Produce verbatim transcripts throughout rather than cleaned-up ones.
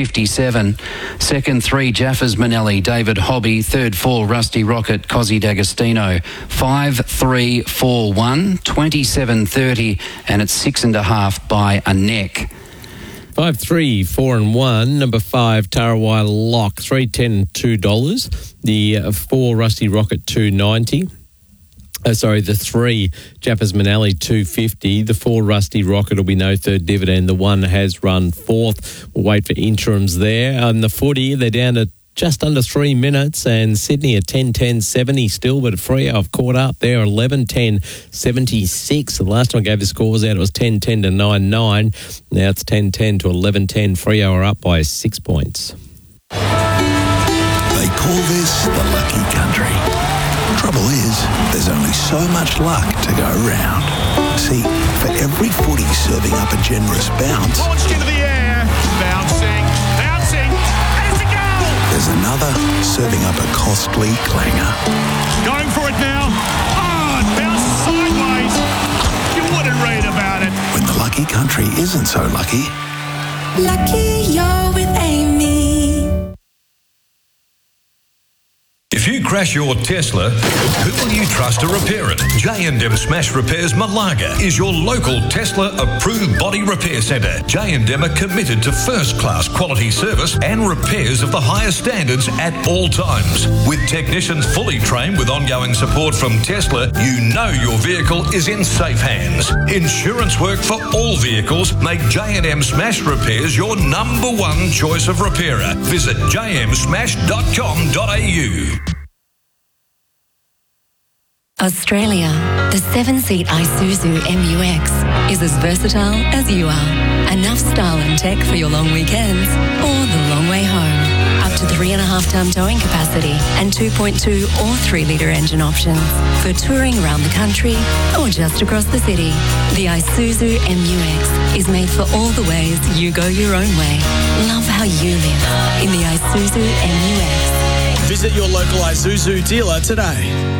fifty-seven. Second three, Jaffers Manelli, David Hobby. Third four, Rusty Rocket, Cosy D'Agostino. Five, three, four, one, twenty-seven thirty, and it's six and a half by a neck. Five, three, four and one. Number five, Tarawai Lock, three ten, two dollars. The uh, four, Rusty Rocket, two ninety. Uh, sorry, the three, Jaffers Manelli, two fifty. The four, Rusty Rocket, will be no third dividend. The one has run fourth. We'll wait for interims there. On the footy, they're down to just under three minutes, and Sydney at ten ten seventy still, but Freo have caught up there, eleven ten seventy-six. The last time I gave the scores out, it was ten ten to nine nine. Now it's ten ten to eleven ten. Freo are up by six points. They call this the lucky country. Trouble is, there's only so much luck to go round. See, for every footy serving up a generous bounce, launched into the air, bouncing, bouncing, and it's a goal! There's another serving up a costly clanger. Going for it now. Oh, it bounces sideways. You wouldn't read about it. When the lucky country isn't so lucky. Lucky you're with Amy. If you crash your Tesla, who will you trust to repair it? J and M Smash Repairs Malaga is your local Tesla-approved body repair centre. J and M are committed to first-class quality service and repairs of the highest standards at all times. With technicians fully trained with ongoing support from Tesla, you know your vehicle is in safe hands. Insurance work for all vehicles make J and M Smash Repairs your number one choice of repairer. Visit j m smash dot com dot a u. Australia, the seven-seat Isuzu M U X is as versatile as you are. Enough style and tech for your long weekends or the long way home. Up to three and a half ton towing capacity and two point two or three litre engine options for touring around the country or just across the city. The Isuzu M U X is made for all the ways you go your own way. Love how you live in the Isuzu M U X. Visit your local Isuzu dealer today.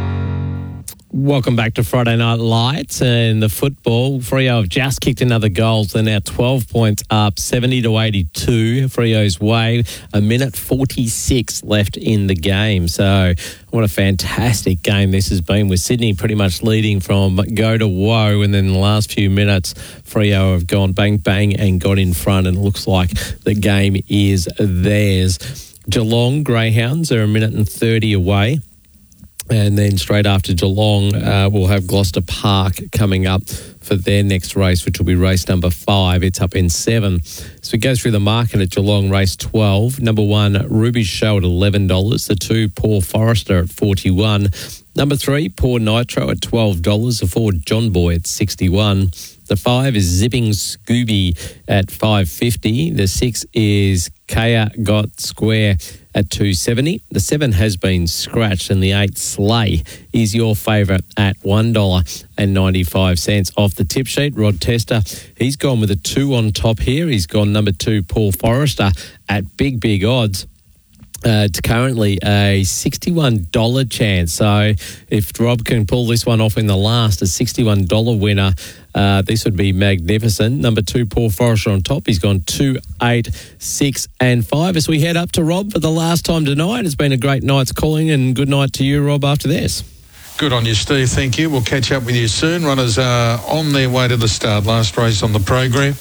Welcome back to Friday Night Lights and the football. Freo have just kicked another goal. They're now twelve points up, seventy to eighty-two. Freo's way, a minute forty-six left in the game. So what a fantastic game this has been, with Sydney pretty much leading from go to woe. And then in the last few minutes, Freo have gone bang, bang and got in front, and it looks like the game is theirs. Geelong Greyhounds are a minute and thirty away. And then straight after Geelong, uh, we'll have Gloucester Park coming up for their next race, which will be race number five. It's up in seven. So we go through the market at Geelong, race twelve. Number one, Ruby's Show at eleven dollars. The two, Paul Forrester at forty-one dollars. Number three, Poor Nitro at twelve dollars. The four, John Boy at sixty-one dollars. The five is Zipping Scooby at five fifty. The six is Kaya Got Square at two seventy. The seven has been scratched, and the eight, Slay, is your favourite at one dollar ninety-five off the tip sheet. Rod Tester, he's gone with a two on top here. He's gone number two, Paul Forrester, at big, big odds. Uh, it's currently a sixty-one dollars chance. So if Rob can pull this one off in the last, a sixty-one dollars winner, uh, this would be magnificent. Number two, Paul Forrester on top. He's gone two, eight, six and five. As we head up to Rob for the last time tonight, it's been a great night's calling, and good night to you, Rob, after this. Good on you, Steve. Thank you. We'll catch up with you soon. Runners are on their way to the start. Last race on the program.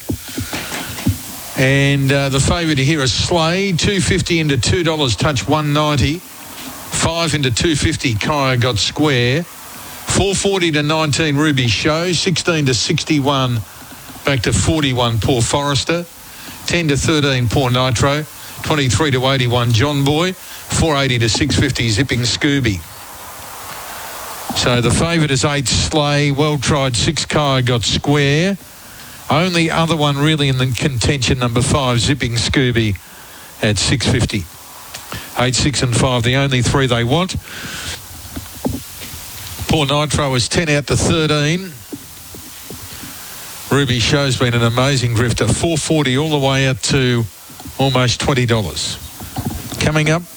And uh, the favourite here is Slade, two fifty into two dollars, touch one ninety. five into two fifty, Kaya Got Square. four forty to nineteen, Ruby Show. sixteen to sixty-one, back to forty-one, Poor Forrester. ten to thirteen, Poor Nitro. twenty-three to eighty-one, John Boy. four eighty to six fifty, Zipping Scooby. So the favourite is eight, Slay. Well tried, six, Kaya Got Square. Only other one really in the contention, number five, Zipping Scooby at six fifty. Eight, six and five, the only three they want. Poor Nitro is ten out to thirteen. Ruby Show's been an amazing drifter. four forty all the way out to almost twenty dollars. Coming up,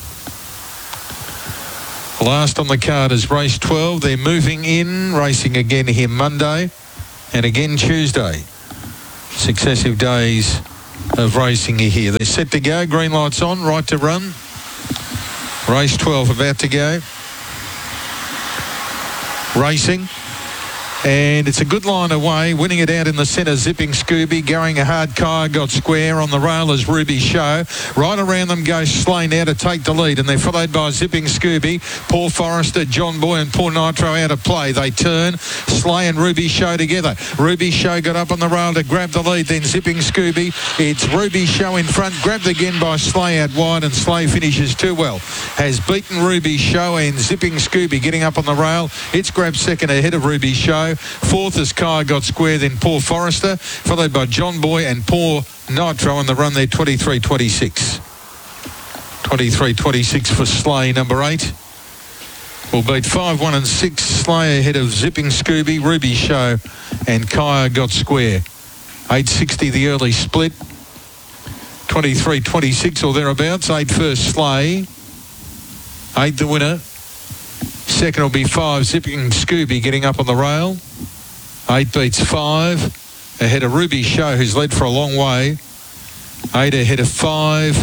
last on the card is race twelve. They're moving in, racing again here Monday and again Tuesday. Successive days of racing here. They're set to go. Green lights on. Right to run. Race twelve about to go. Racing. And it's a good line away, winning it out in the centre, Zipping Scooby, going a hard Kaya got square on the rail as Ruby Show. Right around them goes Slay now to take the lead, and they're followed by Zipping Scooby, Paul Forrester, John Boy and Paul Nitro out of play. They turn, Slay and Ruby Show together. Ruby Show got up on the rail to grab the lead, then Zipping Scooby. It's Ruby Show in front, grabbed again by Slay out wide, and Slay finishes too well. Has beaten Ruby Show, and Zipping Scooby getting up on the rail. It's grabbed second ahead of Ruby Show. Fourth is Kaya got square, then Paul Forrester, followed by John Boy and Paul Nitro on the run there, twenty-three twenty-six. twenty-three twenty-six for Slay, number eight. Will beat five, one and six. Slay ahead of Zipping Scooby, Ruby Show and Kaya got square. eight sixty the early split. twenty-three twenty-six or thereabouts. eight first Slay. eight the winner. Second will be five, Zipping Scooby getting up on the rail. Eight beats five. Ahead of Ruby Show, who's led for a long way. Eight ahead of five.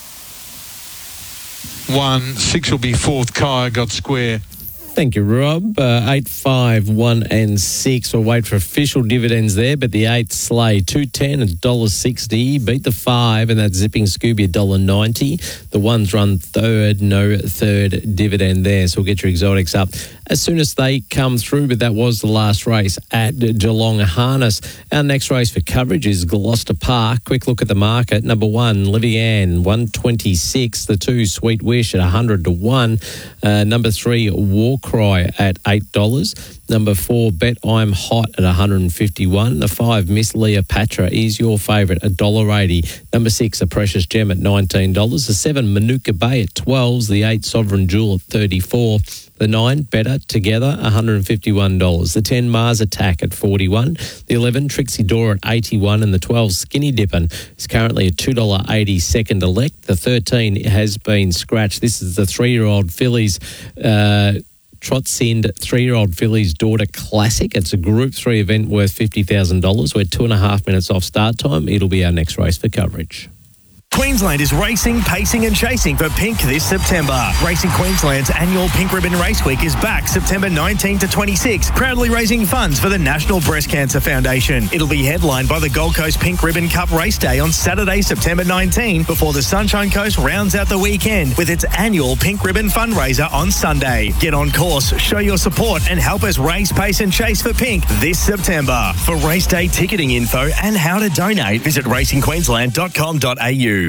One. Six will be fourth, Kaya got square. Thank you, Rob. Uh, eight, five, one, and six. We'll wait for official dividends there, but the eight Slay two ten, one dollar sixty. Beat the five, and that's Zipping Scooby one dollar ninety. The ones run third, no third dividend there. So we'll get your exotics up as soon as they come through. But that was the last race at Geelong Harness. Our next race for coverage is Gloucester Park. Quick look at the market. Number one, Livian, one twenty-six. The two, Sweet Wish at one hundred to one. Uh, number three, War Cry at eight dollars. Number four, Bet I'm Hot at one hundred fifty-one. The five, Miss Cleopatra is your favourite at one dollar eighty. Number six, A Precious Gem at nineteen dollars. The seven, Manuka Bay at twelve dollars. The eight, Sovereign Jewel at thirty-four dollars. The nine, Better Together, one hundred fifty-one dollars. The ten, Mars Attack at forty-one dollars. The eleven, Trixie Door at eighty-one dollars. And the twelve, Skinny Dippin' is currently a two dollars eighty second elect. The thirteen has been scratched. This is the three-year-old fillies uh Trotsind three-year-old filly's daughter classic. It's a Group three event worth fifty thousand dollars. We're two and a half minutes off start time. It'll be our next race for coverage. Queensland is racing, pacing and chasing for Pink this September. Racing Queensland's annual Pink Ribbon Race Week is back September nineteenth to twenty-sixth, proudly raising funds for the National Breast Cancer Foundation. It'll be headlined by the Gold Coast Pink Ribbon Cup Race Day on Saturday, September nineteenth, before the Sunshine Coast rounds out the weekend with its annual Pink Ribbon fundraiser on Sunday. Get on course, show your support and help us race, pace and chase for Pink this September. For race day ticketing info and how to donate, visit racing queensland dot com dot a u.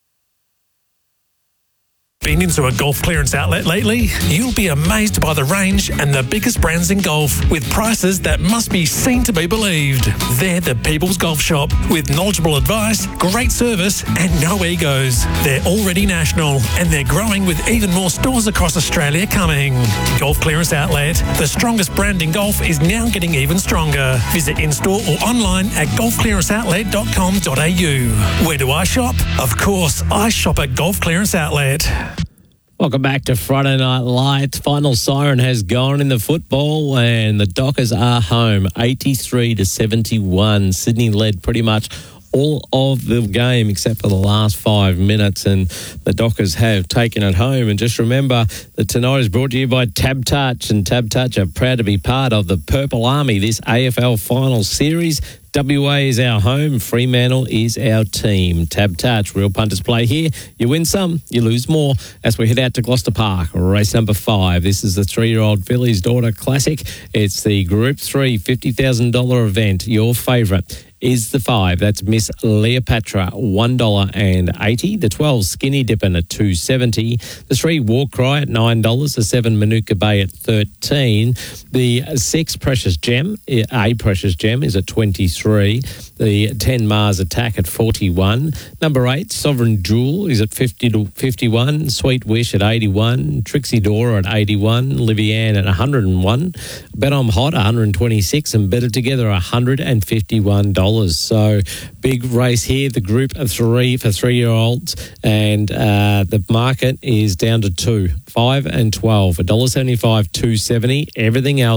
Been into a golf clearance outlet lately? You'll be amazed by the range and the biggest brands in golf with prices that must be seen to be believed. They're the People's Golf Shop with knowledgeable advice, great service and no egos. They're already national and they're growing with even more stores across Australia coming. Golf Clearance Outlet, the strongest brand in golf, is now getting even stronger. Visit in-store or online at golf clearance outlet dot com dot a u. Where do I shop? Of course, I shop at Golf Clearance Outlet. Welcome back to Friday Night Lights. Final siren has gone in the football and the Dockers are home, eighty-three to seventy-one. Sydney led pretty much all of the game except for the last five minutes, and the Dockers have taken it home. And just remember that tonight is brought to you by Tab Touch, and Tab Touch are proud to be part of the Purple Army this A F L Final Series. W A is our home, Fremantle is our team. Tab Touch, real punters play here. You win some, you lose more. As we head out to Gloucester Park, race number five. This is the three-year-old filly's daughter classic. It's the Group three fifty thousand dollars event. Your favourite is the five. That's Miss Cleopatra, one dollar eighty. The twelve, Skinny Dippin' at two dollars seventy. The three, War Cry at nine dollars. The seven, Manuka Bay at thirteen dollars. The six, Precious Gem, A Precious Gem, is at twenty-three dollars. The ten, Mars Attack at forty-one dollars. Number eight, Sovereign Jewel, is at fifty to fifty-one. Sweet Wish at eighty-one. Trixie Door at eighty-one. Livian at one hundred one. Bet I'm Hot, one hundred twenty-six. And Better Together, one hundred fifty-one dollars. So big race here, the Group of three for three-year-olds, and uh, the market is down to two, five and twelve, one dollar seventy-five, two dollars seventy. Everything else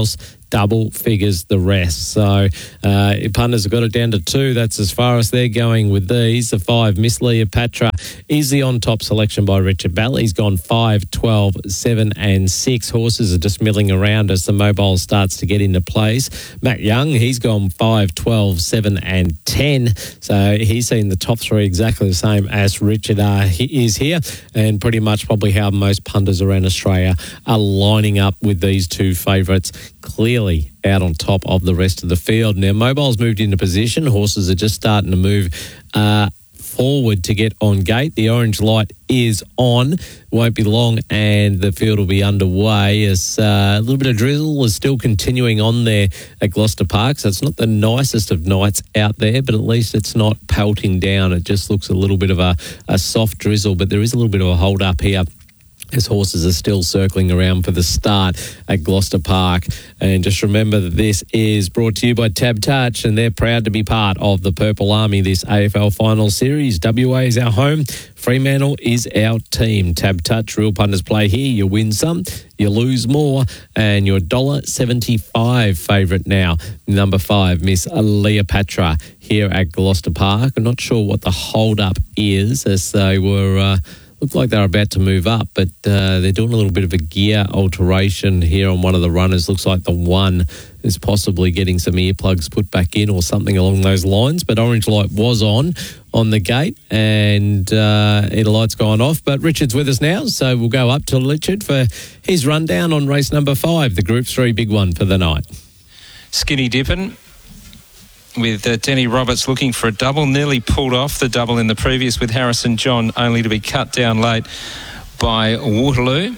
double figures the rest. So uh, punters have got it down to two. That's as far as they're going with these. The five, Miss Cleopatra, is the on-top selection by Richard Bell. He's gone five, twelve, seven and six. Horses are just milling around as the mobile starts to get into place. Matt Young, he's gone five, twelve, seven and ten. So he's seen the top three exactly the same as Richard uh, he is here, and pretty much probably how most punters around Australia are lining up with these two favourites. Clearly out on top of the rest of the field. Now, Mobile's moved into position. Horses are just starting to move uh, forward to get on gate. The orange light is on. Won't be long and the field will be underway as uh, a little bit of drizzle is still continuing on there at Gloucester Park. So it's not the nicest of nights out there, but at least it's not pelting down. It just looks a little bit of a, a soft drizzle, but there is a little bit of a hold up here as horses are still circling around for the start at Gloucester Park. And just remember that this is brought to you by Tab Touch, and they're proud to be part of the Purple Army this A F L Final Series. W A is our home. Fremantle is our team. Tab Touch, real punters play here. You win some, you lose more, and your one dollar seventy-five favourite now. Number five, Miss Cleopatra here at Gloucester Park. I'm not sure what the hold-up is as they were... Uh, Looked like they're about to move up, but uh, they're doing a little bit of a gear alteration here on one of the runners. Looks like the one is possibly getting some earplugs put back in or something along those lines. But orange light was on on the gate, and uh, the light's gone off. But Richard's with us now, so we'll go up to Richard for his rundown on race number five, the Group three big one for the night. Skinny Dippin', with uh, Denny Roberts looking for a double, nearly pulled off the double in the previous with Harrison John, only to be cut down late by Waterloo.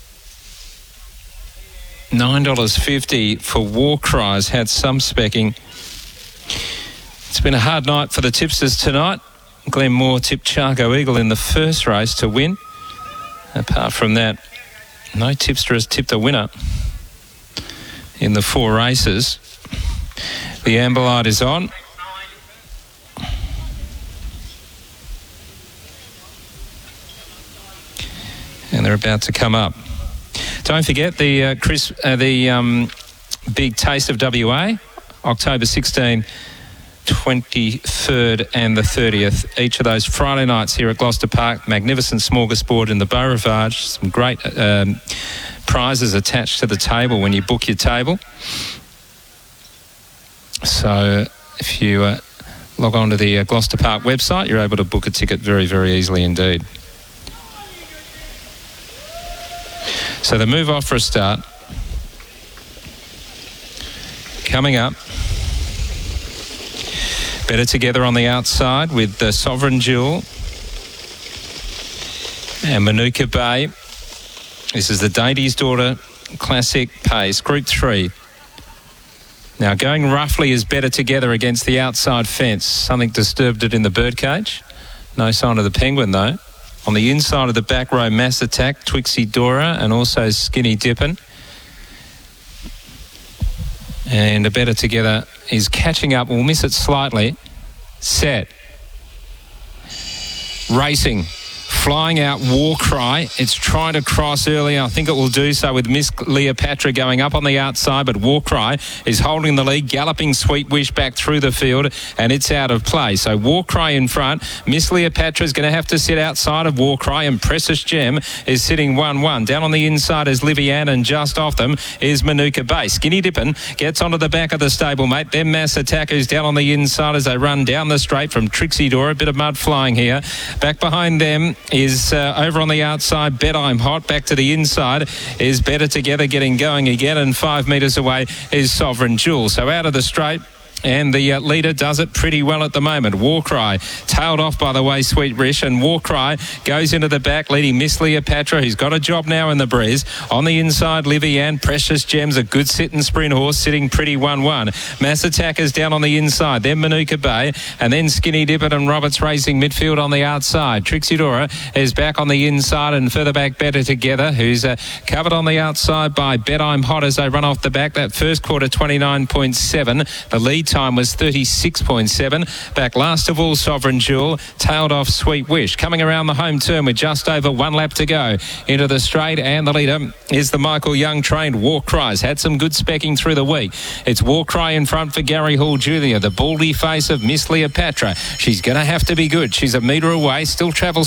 nine dollars fifty for War Cries, had some specking. It's been a hard night for the tipsters tonight. Glenn Moore tipped Chargo Eagle in the first race to win. Apart from that, no tipster has tipped a winner in the four races. The amber light is on. And they're about to come up. Don't forget the uh, Chris, uh, the um, big taste of W A, October sixteenth, twenty-third and the thirtieth. Each of those Friday nights here at Gloucester Park. Magnificent smorgasbord in the Beau Rivage. Some great um, prizes attached to the table when you book your table. So if you uh, log on to the uh, Gloucester Park website, you're able to book a ticket very, very easily indeed. So they move off for a start. Coming up, Better Together on the outside with the Sovereign Jewel and Manuka Bay. This is the Dainty's Daughter Classic Pace, Group three. Now, going roughly is Better Together against the outside fence. Something disturbed it in the birdcage. No sign of the penguin, though. On the inside of the back row, Mass Attack, Twixie Dora, and also Skinny Dippin'. And a Better Together is catching up. We'll miss it slightly. Set. Racing. Flying out War Cry. It's trying to cross early. I think it will do so with Miss Cleopatra going up on the outside, but War Cry is holding the lead, galloping Sweet Wish back through the field, and it's out of play. So War Cry in front. Miss Cleopatra is going to have to sit outside of War Cry, and Precious Gem is sitting one one. Down on the inside is Livian, and just off them is Manuka Bay. Skinny Dippin' gets onto the back of the stablemate. Then Mass Attack, who's down on the inside as they run down the straight from Trixie Dora. A bit of mud flying here. Back behind them is uh, over on the outside, Bet I'm Hot. Back to the inside is Better Together getting going again, and five metres away is Sovereign Jewel. So out of the straight, and the uh, leader does it pretty well at the moment. War Cry, tailed off by the way, Sweet Wish, and War Cry goes into the back, leading Miss Cleopatra, who's got a job now in the breeze. On the inside, Livian, Precious Gems, a good sit and sprint horse, sitting pretty one one. Mass Attack is down on the inside, then Manuka Bay, and then Skinny Dippin' and Roberts racing midfield on the outside. Trixie Dora is back on the inside, and further back Better Together, who's uh, covered on the outside by Bet I'm Hot as they run off the back. That first quarter, twenty-nine point seven. The lead time was thirty-six point seven. Back last of all, Sovereign Jewel, tailed off Sweet Wish. Coming around the home turn with just over one lap to go into the straight, and the leader is the Michael Young trained War Cries. Had some good specking through the week. It's War Cry in front for Gary Hall Junior, the baldy face of Miss Cleopatra. She's going to have to be good. She's a metre away, still travels